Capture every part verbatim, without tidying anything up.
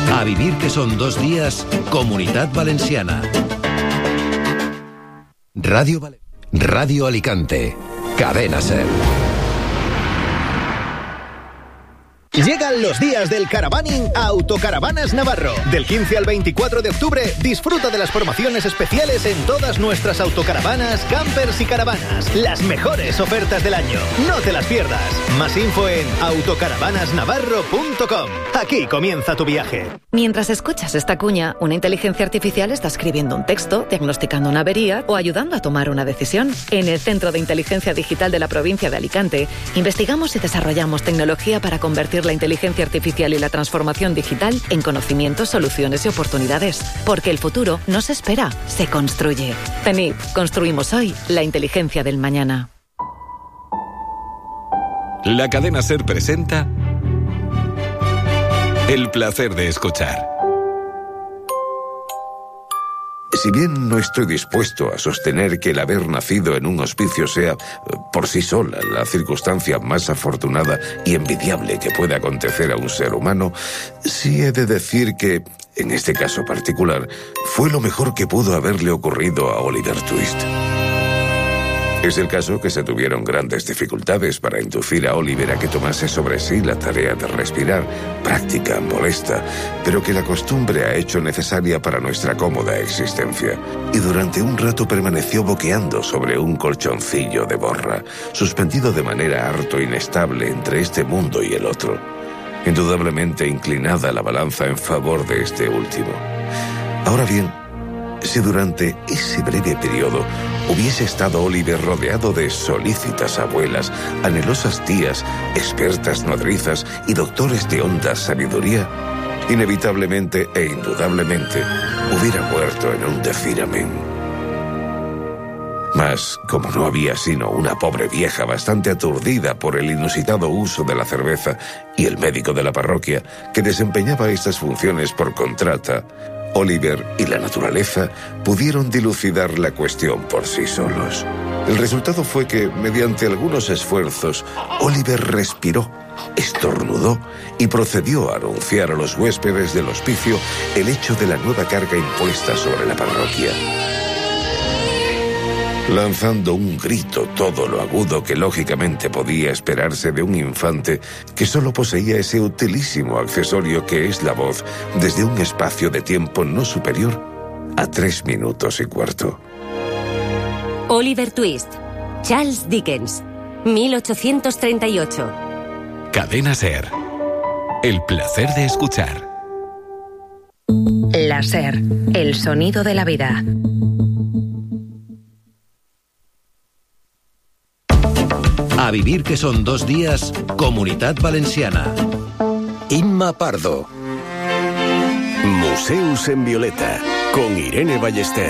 A vivir que son dos días, Comunitat Valenciana. Radio, Val- Radio Alicante. Cadena SER. Llegan los días del caravaning a Autocaravanas Navarro. Del quince al veinticuatro de octubre, disfruta de las promociones especiales en todas nuestras autocaravanas, campers y caravanas. Las mejores ofertas del año. No te las pierdas. Más info en autocaravanas navarro punto com. Aquí comienza tu viaje. Mientras escuchas esta cuña, una inteligencia artificial está escribiendo un texto, diagnosticando una avería o ayudando a tomar una decisión. En el Centro de Inteligencia Digital de la provincia de Alicante, investigamos y desarrollamos tecnología para convertir la inteligencia artificial y la transformación digital en conocimientos, soluciones y oportunidades. Porque el futuro no se espera, se construye. CENIP, construimos hoy la inteligencia del mañana. La cadena SER presenta El placer de escuchar. Si bien no estoy dispuesto a sostener que el haber nacido en un hospicio sea, por sí sola, la circunstancia más afortunada y envidiable que pueda acontecer a un ser humano, sí he de decir que, en este caso particular, fue lo mejor que pudo haberle ocurrido a Oliver Twist. Es el caso que se tuvieron grandes dificultades para inducir a Oliver a que tomase sobre sí la tarea de respirar, práctica, molesta, pero que la costumbre ha hecho necesaria para nuestra cómoda existencia. Y durante un rato permaneció boqueando sobre un colchoncillo de borra, suspendido de manera harto inestable entre este mundo y el otro. Indudablemente inclinada la balanza en favor de este último. Ahora bien, si durante ese breve periodo hubiese estado Oliver rodeado de solícitas abuelas, anhelosas tías, expertas nodrizas y doctores de honda sabiduría, inevitablemente e indudablemente hubiera muerto en un decir amén. Mas, como no había sino una pobre vieja bastante aturdida por el inusitado uso de la cerveza y el médico de la parroquia, que desempeñaba estas funciones por contrata, Oliver y la naturaleza pudieron dilucidar la cuestión por sí solos. El resultado fue que, mediante algunos esfuerzos, Oliver respiró, estornudó y procedió a anunciar a los huéspedes del hospicio el hecho de la nueva carga impuesta sobre la parroquia. Lanzando un grito todo lo agudo que lógicamente podía esperarse de un infante que solo poseía ese utilísimo accesorio que es la voz desde un espacio de tiempo no superior a tres minutos y cuarto. Oliver Twist, Charles Dickens, mil ochocientos treinta y ocho. Cadena SER. El placer de escuchar. La SER, el sonido de la vida. A vivir que son dos días, Comunitat Valenciana. Imma Pardo. Museus en Violeta, con Irene Ballester.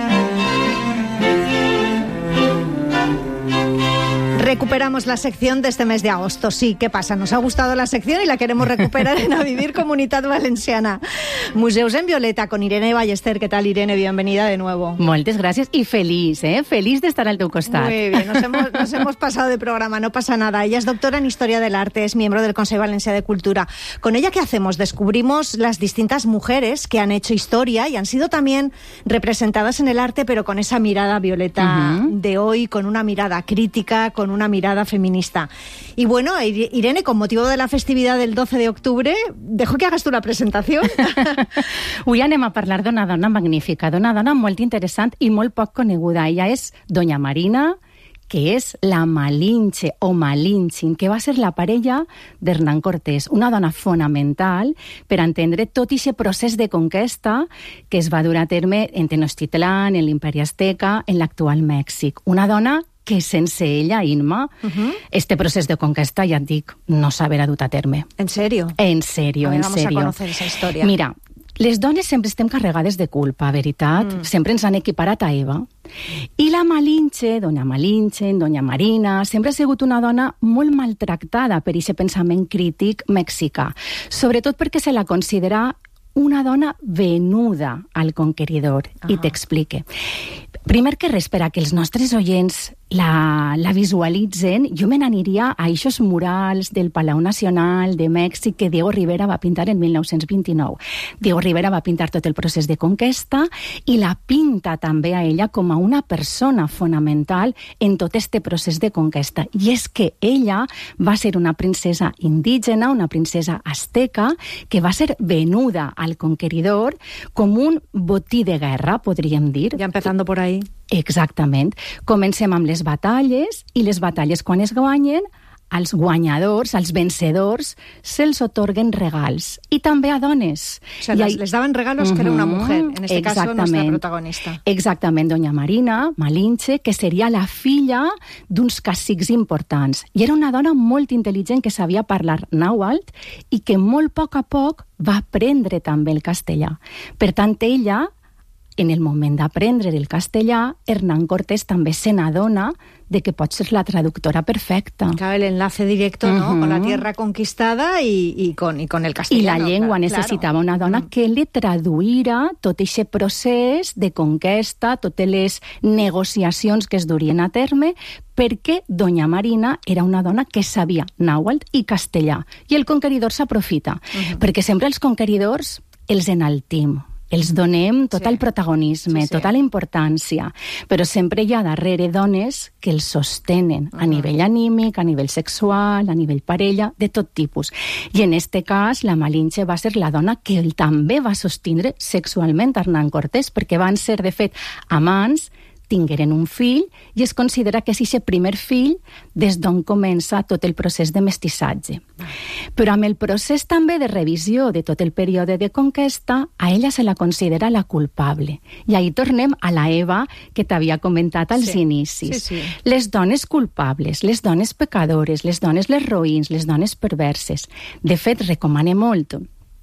Recuperamos la sección de este mes de agosto. Sí, ¿qué pasa? Nos ha gustado la sección y la queremos recuperar en A Vivir Comunitat Valenciana. Museus en Violeta con Irene Ballester. ¿Qué tal, Irene? Bienvenida de nuevo. Moltes gràcies i feliç, eh? Feliç d'estar al teu costat. Muy bien, nos hemos, nos hemos pasado de programa, no pasa nada. Ella es doctora en Historia del Arte, es miembro del Consejo Valencià de Cultura. Con ella, ¿qué hacemos? Descubrimos las distintas mujeres que han hecho historia y han sido también representadas en el arte, pero con esa mirada violeta uh-huh. de hoy, con una mirada crítica, con una mirada feminista. Y bueno, Irene, con motivo de la festividad del doce de octubre, dejo que hagas tú la presentación. Avui anem a parlar d'una dona magnífica, d'una dona molt interessant i molt poc coneguda. Ella és Doña Marina, que és la Malinche o Malinche, que va ser la parella d'Hernán Cortés, una dona fonamental per entendre tot aquest procés de conquesta que es va dur a terme en Tenochtitlan, en l'imperi Azteca, en l'actual Mèxic. Una dona que sense ella, Inma, uh-huh. este procés de conquesta, ja et dic, no s'haverà dut a terme. ¿En serio? En serio, en vamos serio. Vamos a conocer esa historia. Mira, les dones sempre estem carregades de culpa, veritat? Mm. Sempre ens han equiparat a Eva. I la Malinche, Doña Malinche, Doña Marina, sempre ha sigut una dona molt maltractada per aquest pensament crític mexicà, sobretot perquè se la considera una dona venuda al conqueridor. Ah. I t'explique. Primer que res, per a que els nostres oients la, la visualitzen, jo me n'aniria a eixos murals del Palau Nacional de Mèxic que Diego Rivera va pintar en mil nou-cents vint-i-nou. Diego Rivera va pintar tot el procés de conquesta i la pinta també a ella com a una persona fonamental en tot este procés de conquesta. I és que ella va ser una princesa indígena, una princesa azteca, que va ser venuda al conqueridor com un botí de guerra, podríem dir. Ja empezando por ahí. Exactament. Comencem amb les batalles, i les batalles, quan es guanyen, als guanyadors, als vencedors, se'ls otorguen regals. I també a dones. O sea, les, les daban regalos uh-huh. que era una mujer, en este caso nuestra protagonista. Exactament, doña Marina Malinche, que seria la filla d'uns cacics importants. I era una dona molt intel·ligent que sabia parlar nàhuatl i que molt a poc a poc va aprendre també el castellà. Per tant, ella, en el moment d'aprendre el castellà, Hernán Cortés també se n'adona de que pot ser la traductora perfecta. Claro, el enlace directo, ¿no? Uh-huh. Con la tierra conquistada y, y, con, y con el castellano. I la llengua claro, necessitava claro. una dona uh-huh. que li traduïra tot aquest procés de conquesta, totes les negociacions que es durien a terme, perquè doña Marina era una dona que sabia nàhuatl i castellà. I el conqueridor s'aprofita, uh-huh. perquè sempre els conqueridors els enaltim, els donem tot sí. el protagonisme, sí, sí. tota la importància, però sempre hi ha darrere dones que els sostenen uh-huh. a nivell anímic, a nivell sexual, a nivell parella, de tot tipus. I en este cas, la Malinche va ser la dona que ell també va sostindre sexualment a Hernán Cortés, perquè van ser, de fet, amants, tingueren un fill, i es considera que és aquest primer fill des d'on comença tot el procés de mestissatge. Però amb el procés també de revisió de tot el període de conquesta, a ella se la considera la culpable. I ahí tornem a la Eva que t'havia comentat als sí. inicis. Sí, sí. Les dones culpables, les dones pecadores, les dones les roïns, les dones perverses. De fet, recomane molt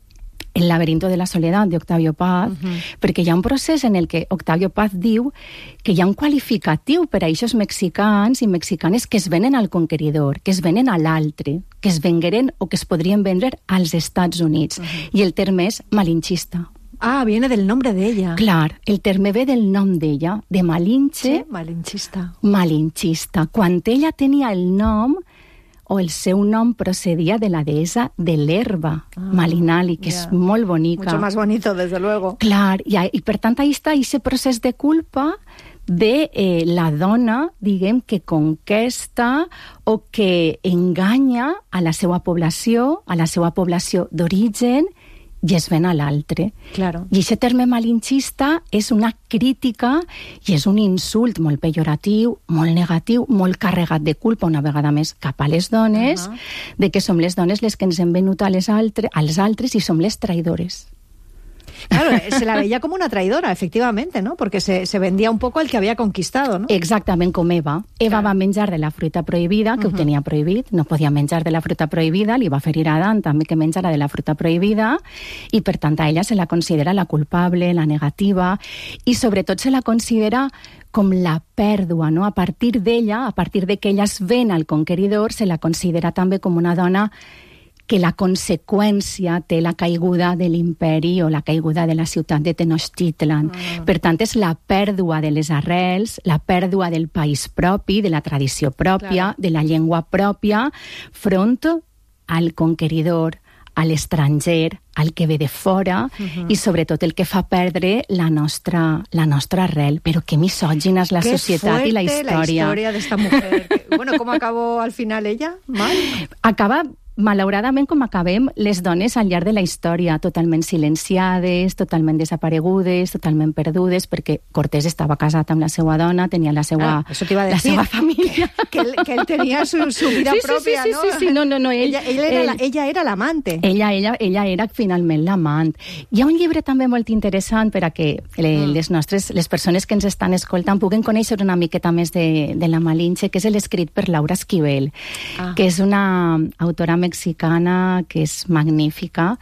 El laberinto de la soledat d'Octavio Paz, uh-huh. perquè hi ha un procés en el que Octavio Paz diu que hi ha un qualificatiu per a aquests mexicans i mexicanes que es venen al conqueridor, que es venen a l'altre, que es vengueren o que es podrien vendre als Estats Units. Uh-huh. I el terme és malinchista. Ah, viene del nombre de ella. Clar, el terme ve del nom d'ella, de Malinche. Sí, malinchista. Malinchista. Quan ella tenia el nom, o el seu nom procedia de la deessa de l'herba, ah, Malinali, que yeah. és molt bonica. Mucho más bonito, desde luego. Clar, i, i per tant ahí està aquest procés de culpa de eh, la dona, diguem, que conquesta o que enganya a la seva població, a la seva població d'origen, i es ven a l'altre. Claro. I aquest terme malinchista és una crítica i és un insult molt pejoratiu, molt negatiu, molt carregat de culpa, una vegada més, cap a les dones, uh-huh. de que som les dones les que ens hem venut a les altre, als altres i som les traïdores. Claro, se la veía como una traidora, efectivamente, ¿no? Porque se, se vendía un poco al que había conquistado, ¿no? Exactament com Eva. Eva claro. va menjar de la fruita prohibida, que uh-huh. ho tenia prohibit, no podia menjar de la fruita prohibida, li va ferir a Adán també que menjara de la fruita prohibida, i per tant a ella se la considera la culpable, la negativa, i sobretot se la considera com la pèrdua, no? A partir d'ella, a partir de que ella es ven al conqueridor, se la considera també com una dona que la conseqüència té la caiguda de l'imperi o la caiguda de la ciutat de Tenochtitlan. Mm. Per tant, és la pèrdua de les arrels, la pèrdua del país propi, de la tradició pròpia, claro. de la llengua pròpia, front al conqueridor, a l'estranger, al que ve de fora, uh-huh. i sobretot el que fa perdre la nostra, la nostra arrel. Però que misògina és la Qué societat i la història. la història d'esta mujer. Bueno, ¿cómo acabó al final ella? ¿Mal? Acaba malauradament com acabem les dones al llarg de la història, totalment silenciades, totalment desaparegudes, totalment perdudes, perquè Cortés estava casat amb la seva dona, tenia la seva, ah, la decir, seva família. Que, que, él, que él tenia su, su vida sí, pròpia, sí, sí, ¿no? Sí, sí, sí, no, no, no. Ell, ella, ella, era ell, la, ella era l'amante. Ella, ella, ella era finalment l'amant. Hi ha un llibre també molt interessant per a que les nostres, les persones que ens estan escoltant puguen conèixer una miqueta més de, de la Malinche, que és l'escrit per Laura Esquivel, ah. que és una autora mexicana que és magnífica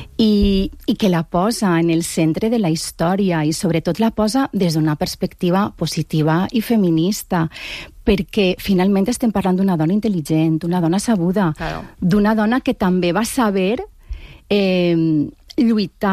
i, i que la posa en el centre de la història i sobretot la posa des d'una perspectiva positiva i feminista, perquè finalment estem parlant d'una dona intel·ligent, d'una dona sabuda, claro. d'una dona que també va saber eh, lluitar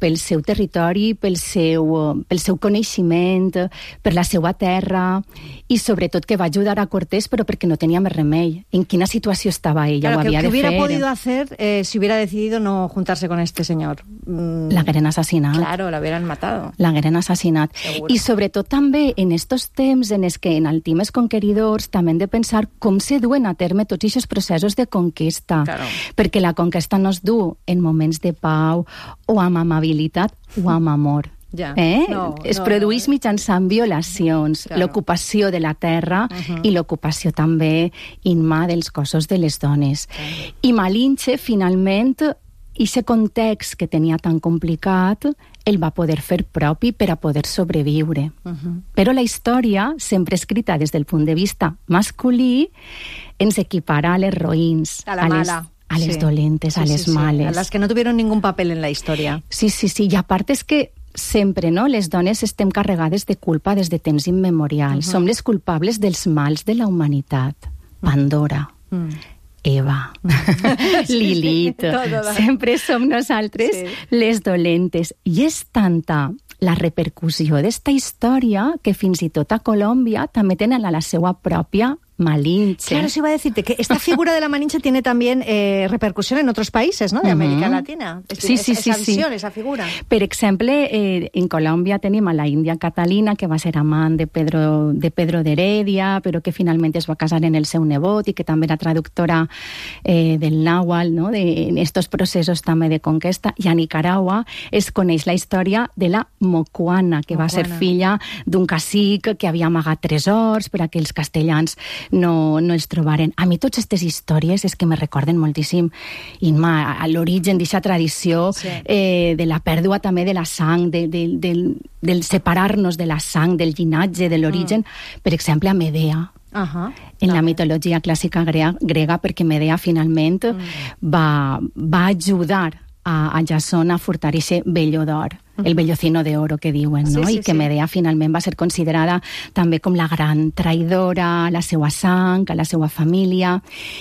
pel seu territori, pel seu, pel seu coneixement, per la seva terra, i sobretot que va ajudar a Cortés, però perquè no tenia més remei. En quina situació estava ella, claro, ho havia que, de que hubiera fer. podido hacer eh, si hubiera decidido no juntarse con este señor? Mm, la hagueren assassinat. Claro, la hubieran matado. La hagueren assassinat. Seguro. I sobretot també en estos temps en els que en Altimes Conqueridors també hem de pensar com se duen a terme tots aquests processos de conquesta. Claro. Perquè la conquesta no es du en moments de pau o amb amabilitat o amb amor. Ja. Eh? No, es no, produeix no. mitjançant violacions, Claro. l'ocupació de la terra uh-huh. i l'ocupació també inma dels cossos de les dones. Claro. I Malinche, finalment, aquest context que tenia tan complicat, el va poder fer propi per a poder sobreviure. Uh-huh. Però la història, sempre escrita des del punt de vista masculí, ens equipara a les roïns, a la a les, mala. a les sí. dolentes, sí, a les sí, sí. males. A las que no tuvieron ningún papel en la historia. Sí, sí, sí. I a part és que sempre, no?, les dones estem carregades de culpa des de temps immemorials. Uh-huh. Som les culpables dels mals de la humanitat. Pandora, uh-huh. Eva, sí, Lilith, tot, sempre som nosaltres sí. les dolentes. I és tanta la repercussió d'esta història que fins i tot a Colòmbia també tenen a la seva pròpia Malinche. Claro, eso iba a decirte, que esta figura de la Malinche tiene también eh, repercusión en otros países, ¿no?, de América uh-huh. Latina. Es, sí, sí, esa sí, visión, sí. esa figura. Per exemple, eh, en Colòmbia tenim a la Índia Catalina, que va ser amant de Pedro, de Pedro d'Heredia, però que finalment es va casar en el seu nebot i que també era traductora eh, del nàhuatl, no?, de, en estos processos també de conquesta. I a Nicaragua es coneix la història de la Mocuana, que Mocuana. va ser filla d'un cacic que havia amagat tresors per a que els castellans no, no els trobaren. A mi tots aquestes històries és que me recorden moltíssim, Inma, a l'origen d'aquesta tradició sí. eh, de la pèrdua també de la sang, de, de, del, del separar-nos de la sang, del llinatge, de l'origen. Mm. Per exemple, a Medea. Uh-huh. En la mitologia clàssica grega, grega perquè Medea finalment mm. va, va ajudar a, a Jasón a furtar aquest vello d'or, mm. el vellocino de oro que diuen, no? Sí, sí, I que sí. Medea finalment va ser considerada també com la gran traïdora a la seva sang, a la seva família.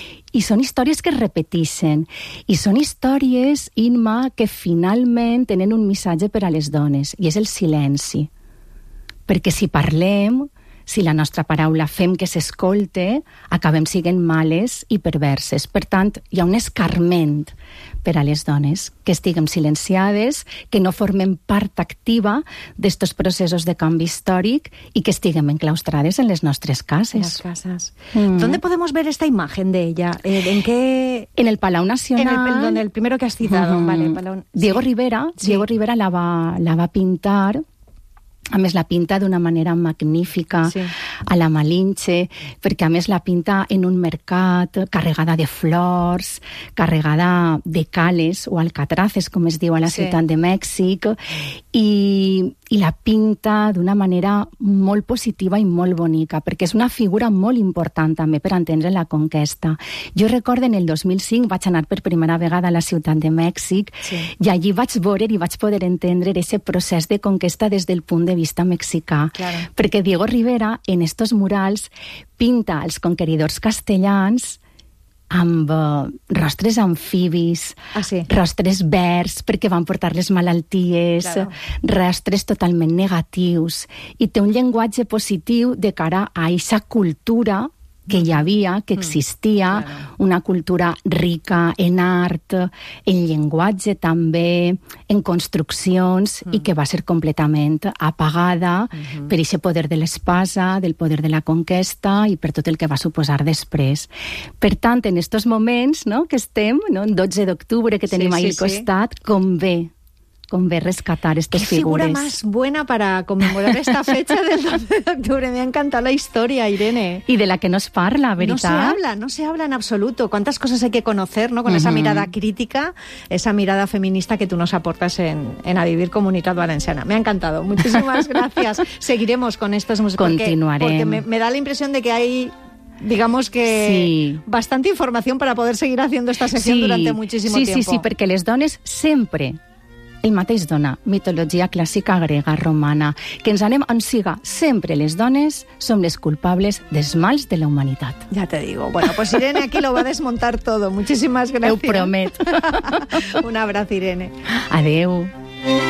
I són històries que es repeteixen. I són històries, Inma, que finalment tenen un missatge per a les dones, i és el silenci. Perquè si parlem, si la nostra paraula fem que s'escolte, acabem siguent males i perverses. Per tant, hi ha un escarment per a les dones, que estiguem silenciades, que no formem part activa d'estos processos de canvi històric i que estiguem enclaustrades en les nostres cases. Las casas. Mm. ¿Dónde podemos ver esta imagen de ella? ¿En qué? En el Palau Nacional. En el, perdón, el primero que has citado. Mm. Vale, Palau... Diego sí. Rivera, sí. Diego Rivera la va, la va pintar. A més, la pinta d'una manera magnífica sí. a la Malinche, perquè a més la pinta en un mercat carregada de flors, carregada de cales o alcatraces, com es diu a la sí. ciutat de Mèxic, i, i la pinta d'una manera molt positiva i molt bonica, perquè és una figura molt important també per entendre la conquesta. Jo recordo en el dos mil cinc vaig anar per primera vegada a la ciutat de Mèxic sí. i allí vaig veure i vaig poder entendre aquest procés de conquesta des del punt de vista mexicà. Claro. Perquè Diego Rivera en estos murals pinta els conqueridors castellans amb uh, rostres amfibis, ah, sí. rostres verds perquè van portar les malalties, claro. rostres totalment negatius, i té un llenguatge positiu de cara a aquesta cultura que hi havia, que existia, mm, claro. una cultura rica en art, en llenguatge també, en construccions, mm. i que va ser completament apagada mm-hmm. per aquest poder de l'espasa, del poder de la conquesta i per tot el que va suposar després. Per tant, en aquests moments, no, que estem, no, en dotze d'octubre, que tenim sí, ahí sí, al costat, sí. convé convé rescatar estas figuras. Qué figura más buena para conmemorar esta fecha del doce de octubre. Me ha encantado la historia, Irene. Y de la que nos parla, ¿verdad? No se habla, no se habla en absoluto. Cuántas cosas hay que conocer, ¿no? Con uh-huh. esa mirada crítica, esa mirada feminista que tú nos aportas en, en A Vivir Comunitat Valenciana. Me ha encantado. Muchísimas gracias. Seguiremos con estos músicos. Continuaremos. Porque, porque me, me da la impresión de que hay... digamos que sí. bastante información para poder seguir haciendo esta sección sí. durante muchísimo sí, tiempo. Sí, sí, sí, perquè les dones sempre el mateix dona, mitologia clàssica grega, romana, que ens anem on siga, sempre les dones som les culpables dels mals de la humanitat. Ya te digo. Bueno, pues Irene aquí lo va a desmontar todo. Muchísimas gracias. Ho promet. Un abrazo, Irene. Adeu.